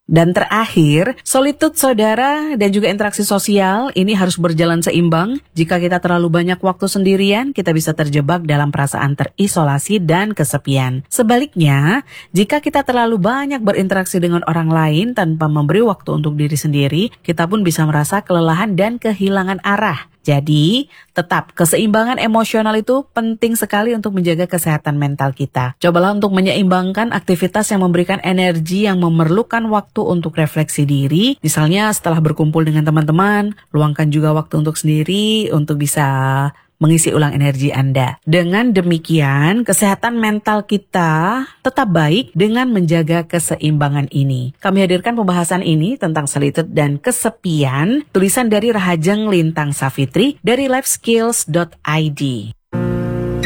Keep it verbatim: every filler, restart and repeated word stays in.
Dan terakhir, solitude saudara dan juga interaksi sosial ini harus berjalan seimbang. Jika kita terlalu banyak waktu sendirian, kita bisa terjebak dalam perasaan terisolasi dan kesepian. Sebaliknya, jika kita terlalu banyak berinteraksi dengan orang lain tanpa memberi waktu untuk diri sendiri, kita pun bisa merasa kelelahan dan kehilangan arah. Jadi, tetap keseimbangan emosional itu penting sekali untuk menjaga kesehatan mental kita. Cobalah untuk menyeimbangkan aktivitas yang memberikan energi yang memerlukan waktu untuk refleksi diri. Misalnya setelah berkumpul dengan teman-teman, luangkan juga waktu untuk sendiri untuk bisa mengisi ulang energi Anda. Dengan demikian, kesehatan mental kita tetap baik dengan menjaga keseimbangan ini. Kami hadirkan pembahasan ini tentang solitude dan kesepian, tulisan dari Rahajeng Lintang Safitri dari lifeskills dot i d.